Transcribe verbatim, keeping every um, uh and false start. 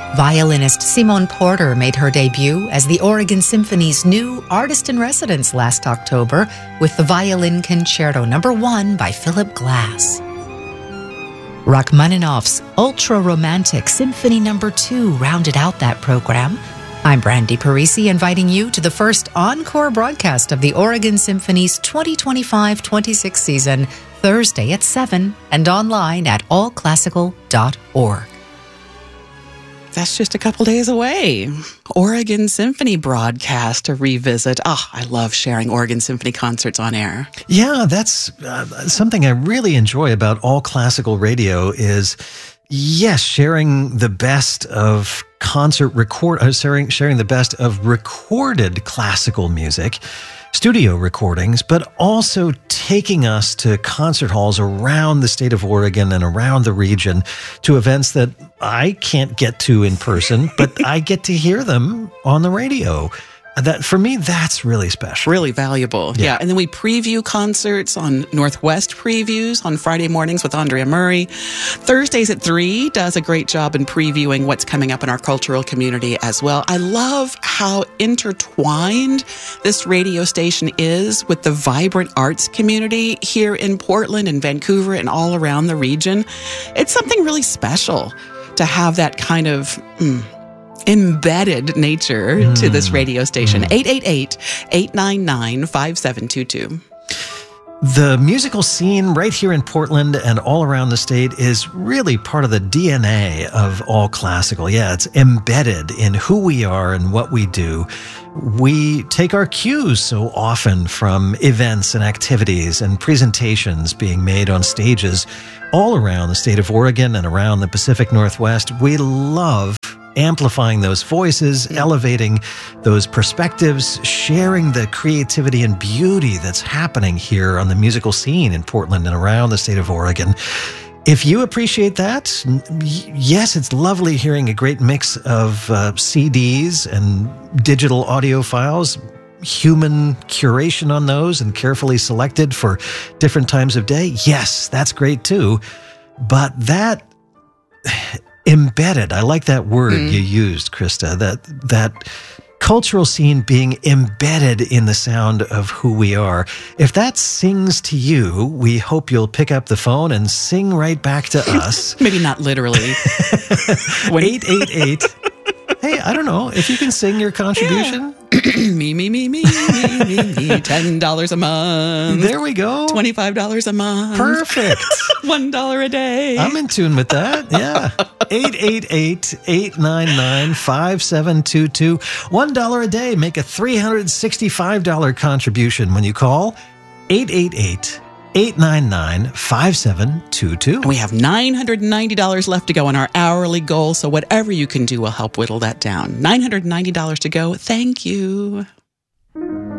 Violinist Simone Porter made her debut as the Oregon Symphony's new artist-in-residence last October with the Violin Concerto Number One by Philip Glass. Rachmaninoff's ultra-romantic Symphony Number Two rounded out that program. I'm Brandy Parisi, inviting you to the first encore broadcast of the Oregon Symphony's twenty twenty-five twenty-six season, Thursday at seven, and online at all classical dot org. That's just a couple days away. Oregon Symphony broadcast to revisit. Ah, oh, I love sharing Oregon Symphony concerts on air. Yeah, that's uh, something I really enjoy about all classical radio is, yes, sharing the best of concert record, uh, sharing, sharing the best of recorded classical music, studio recordings, but also taking us to concert halls around the state of Oregon and around the region to events that I can't get to in person, but I get to hear them on the radio. That, for me, that's really special. Really valuable. Yeah. yeah. And then we preview concerts on Northwest Previews on Friday mornings with Andrea Murray. Thursdays at three does a great job in previewing what's coming up in our cultural community as well. I love how intertwined this radio station is with the vibrant arts community here in Portland and Vancouver and all around the region. It's something really special to have that kind of... Mm, embedded nature mm. to this radio station. Mm. eight eight eight, eight nine nine, five seven two two. The musical scene right here in Portland and all around the state is really part of the D N A of all classical. Yeah, it's embedded in who we are and what we do. We take our cues so often from events and activities and presentations being made on stages all around the state of Oregon and around the Pacific Northwest. We love amplifying those voices, elevating those perspectives, sharing the creativity and beauty that's happening here on the musical scene in Portland and around the state of Oregon. If you appreciate that, yes, it's lovely hearing a great mix of uh, C Ds and digital audio files, human curation on those and carefully selected for different times of day. Yes, that's great too. But that... embedded, I like that word mm. you used, Krista, that that cultural scene being embedded in the sound of who we are. If that sings to you, we hope you'll pick up the phone and sing right back to us. Maybe not literally. eight eight eight. Hey, I don't know, if you can sing your contribution. Yeah. me, me, me, me, me, me, me. ten dollars a month. There we go. twenty-five dollars a month. Perfect. one dollar a day. I'm in tune with that, yeah. eight eight eight, eight nine nine, five seven two two. one dollar a day. Make a three hundred sixty-five dollars contribution when you call eight eight eight, eight nine nine, five seven two two. And we have nine hundred ninety dollars left to go on our hourly goal, so whatever you can do will help whittle that down. nine hundred ninety dollars to go. Thank you.